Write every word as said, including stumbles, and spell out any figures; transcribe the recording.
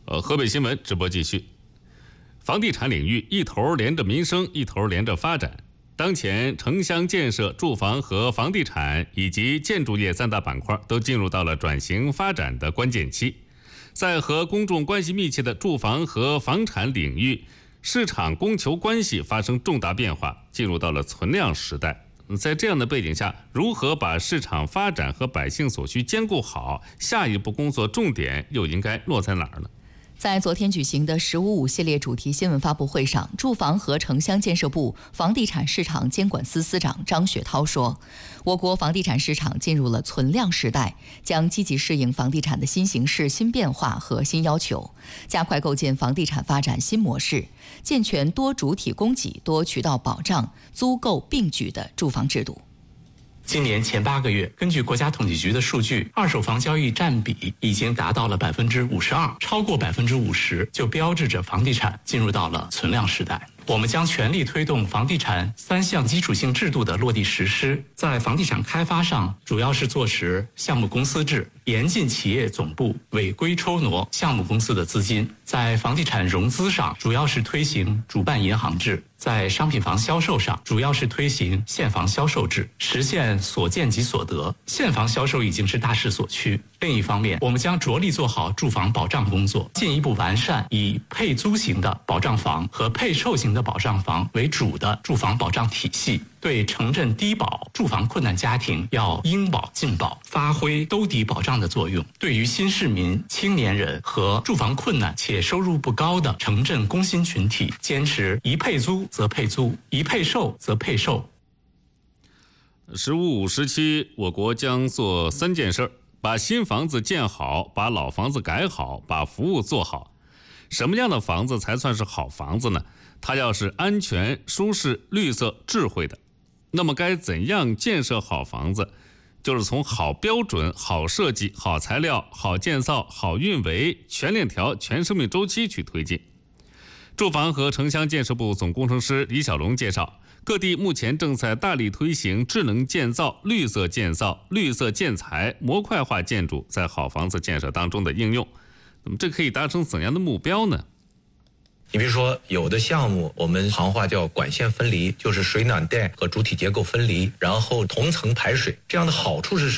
呃，河北新闻直播继续。房地产领域一头连着民生，一头连着发展。当前城乡建设、住房和房地产以及建筑业三大板块都进入到了转型发展的关键期。在和公众关系密切的住房和房产领域，市场供求关系发生重大变化，进入到了存量时代。在这样的背景下，如何把市场发展和百姓所需兼顾好，下一步工作重点又应该落在哪儿呢？ 在昨天举行的“十五五”系列主题新闻发布会上，住房和城乡建设部房地产市场监管司司长张雪涛说，我国房地产市场进入了存量时代，将积极适应房地产的新形势、新变化和新要求，加快构建房地产发展新模式，健全多主体供给、多渠道保障、租购并举的住房制度。 今年前八个月，根据国家统计局的数据，二手房交易占比已经达到了百分之五十二，超过百分之五十，就标志着房地产进入到了存量时代。我们将全力推动房地产三项基础性制度的落地实施。在房地产开发上，主要是做实项目公司制，严禁企业总部违规抽挪项目公司的资金。在房地产融资上，主要是推行主办银行制。在商品房销售上，主要是推行现房销售制，实现所见即所得。现房销售已经是大势所趋。另一方面，我们将着力做好住房保障工作，进一步完善以配租型的保障房和配售型的保障房为主的住房保障体系。对城镇低保、住房困难家庭要应保尽保，发挥兜底保障的作用。对于新市民、青年人和住房困难且收入不高的城镇工薪群体，坚持一配租则配租，一配售则配售。 十五五时期，我国将做三件事：把新房子建好，把老房子改好，把服务做好。什么样的房子才算是好房子呢？它要是安全、舒适、绿色、智慧的。那么该怎样建设好房子？就是从好标准、好设计、好材料、好建造、好运维、全链条、全生命周期去推进。住房和城乡建设部总工程师李小龙介绍，各地目前正在大力推行智能建造、绿色建造、绿色建材、模块化建筑在好房子建设当中的应用。那么这可以达成怎样的目标呢？ 你比如说，有的项目我们行话叫管线分离，就是水暖带和主体结构分离，然后同层排水，这样的好处是